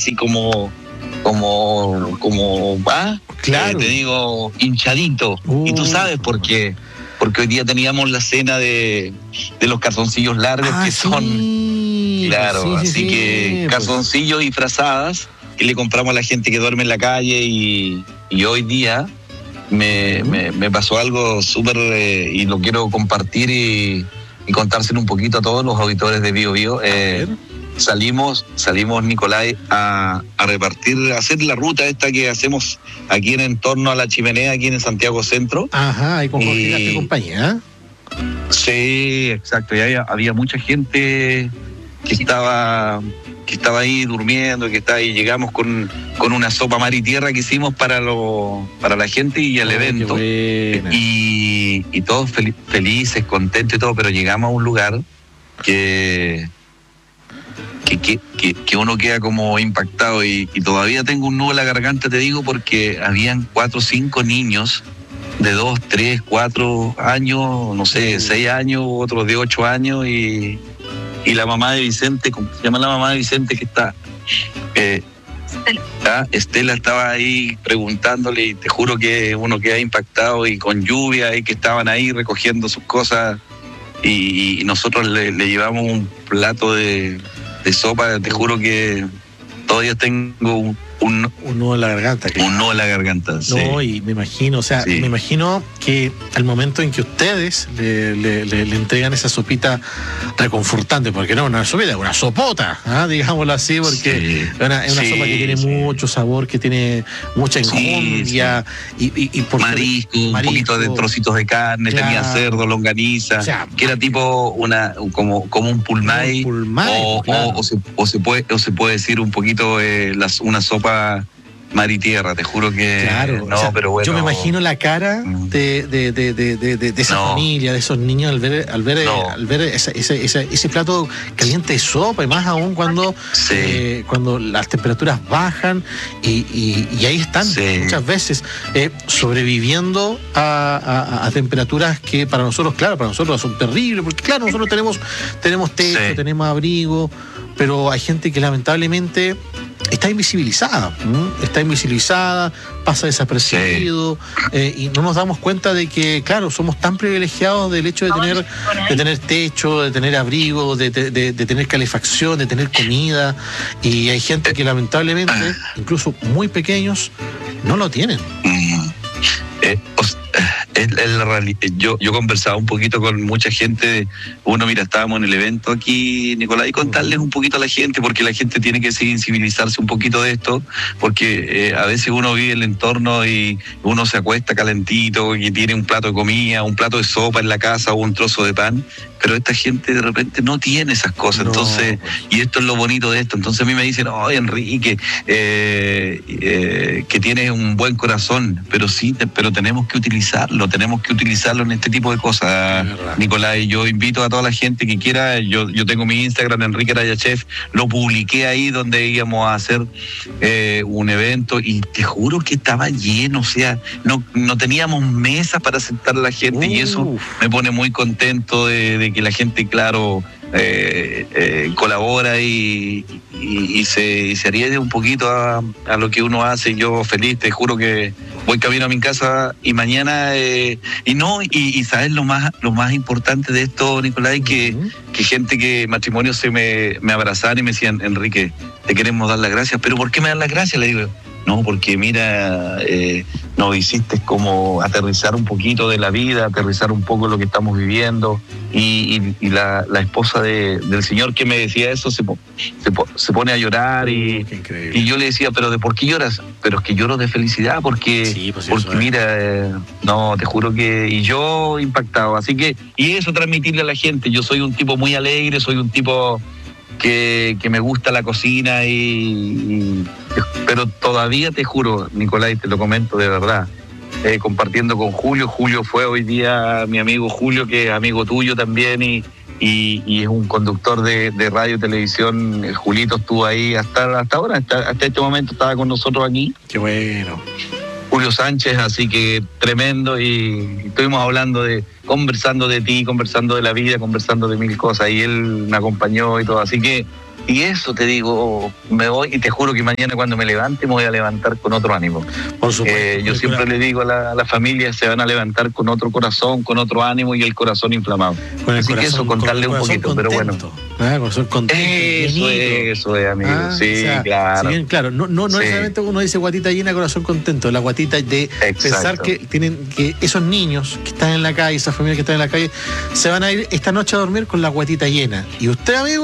así como claro. te digo, hinchadito. Y tú sabes por qué. Porque hoy día teníamos la cena de los calzoncillos largos, que son, claro, así que calzoncillos y frazadas que le compramos a la gente que duerme en la calle, y hoy día me pasó algo súper, y lo quiero compartir y contárselo un poquito a todos los auditores de Bio Bio. Salimos, Nicolai, a repartir, a hacer la ruta esta que hacemos aquí en torno a la Chimenea, aquí en Santiago Centro. Ajá, y con Jorge Castro y compañía. Sí, exacto. Y había mucha gente que estaba ahí durmiendo, y llegamos con una sopa mar y tierra que hicimos para la gente y el evento. Y todos felices, contentos y todo, pero llegamos a un lugar que uno queda como impactado, y todavía tengo un nudo en la garganta, te digo, porque habían 4 o 5 niños de 2, 3, 4 años, no sé, 6 años, otros de 8 años, y la mamá de Vicente, ¿cómo se llama la mamá de Vicente que está? Estela estaba ahí preguntándole, y te juro que uno queda impactado, y con lluvia, y que estaban ahí recogiendo sus cosas, y nosotros le llevamos un plato de sopa. Te juro que todavía tengo un nudo en la garganta. Un nudo en la garganta, sí. No, y me imagino, me imagino que al momento en que ustedes le entregan esa sopita reconfortante, porque no una sopita, es una sopota, digámoslo así, porque es una sopa que tiene mucho sabor, que tiene mucha enjundia, y por marisco, un poquito de trocitos de carne, claro. Tenía cerdo, longaniza, que era tipo como un pulmay, claro. o se puede decir un poquito una sopa mar y tierra, te juro que claro, pero bueno. Yo me imagino la cara de esa familia, de esos niños al ver ese plato caliente de sopa, y más aún cuando las temperaturas bajan, y ahí están muchas veces sobreviviendo a temperaturas que para nosotros son terribles, porque claro, nosotros tenemos techo, tenemos abrigo, pero hay gente que lamentablemente está invisibilizada, pasa desapercibido, y no nos damos cuenta de que, claro, somos tan privilegiados del hecho de tener techo, de tener abrigo, de tener calefacción, de tener comida, y hay gente que lamentablemente, incluso muy pequeños, no lo tienen. Yo conversaba un poquito con mucha gente. Estábamos en el evento aquí, Nicolás, y contarles un poquito a la gente, porque la gente tiene que sensibilizarse un poquito de esto, porque a veces uno vive el entorno y uno se acuesta calentito, y tiene un plato de comida, un plato de sopa en la casa o un trozo de pan, pero esta gente de repente no tiene esas cosas. Entonces, y esto es lo bonito de esto. Entonces a mí me dicen, Enrique, que tienes un buen corazón, pero tenemos que utilizarlo en este tipo de cosas, Nicolás. Y yo invito a toda la gente que quiera. Yo tengo mi Instagram, Enrique Araya Chef, lo publiqué ahí donde íbamos a hacer un evento, y te juro que estaba lleno, o sea, no teníamos mesas para sentar a la gente, y eso me pone muy contento de que la gente, claro, colabora y se arriesgue un poquito a lo que uno hace. Yo feliz, te juro que voy camino a mi casa, y mañana y sabes lo más importante de esto, Nicolás, que gente que matrimonios me abrazaban y me decían, Enrique, te queremos dar las gracias. ¿Pero por qué me dan las gracias? Le digo, no, porque mira, nos hiciste como aterrizar un poquito de la vida, aterrizar un poco lo que estamos viviendo, y la esposa del señor que me decía eso se pone a llorar, y yo le decía, pero ¿de por qué lloras? Pero es que lloro de felicidad, porque mira, te juro que, y yo impactado, así que, y eso transmitirle a la gente. Yo soy un tipo muy alegre, soy un tipo que me gusta la cocina, pero todavía te juro, Nicolás, te lo comento de verdad, compartiendo con Julio fue hoy día mi amigo Julio, que es amigo tuyo también, y es un conductor de radio y televisión. Julito estuvo ahí hasta ahora, hasta este momento estaba con nosotros aquí. Qué bueno. Julio Sánchez, así que tremendo, y estuvimos conversando de ti, conversando de la vida, conversando de mil cosas, y él me acompañó y todo, así que Y eso te digo, me voy y te juro que mañana cuando me levante me voy a levantar con otro ánimo. Por supuesto. Yo siempre le digo a la familia, se van a levantar con otro corazón, con otro ánimo y el corazón inflamado. Así que eso, contarle un poquito, contento, pero bueno. Corazón contento. Eso es, amigo. Sí, o sea, claro. Si bien, claro, no sí. necesariamente uno dice guatita llena, corazón contento. La guatita de pensar que esos niños que están en la calle, esas familias que están en la calle, se van a ir esta noche a dormir con la guatita llena. Y usted, amigo,